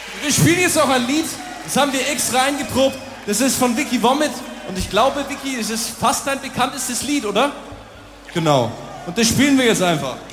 Wir spielen jetzt auch ein Lied, das haben wir extra eingeprobt. Das ist von Vicky Vomit. Und ich glaube, Vicky, es ist fast dein bekanntestes Lied, oder? Genau. Und das spielen wir jetzt einfach.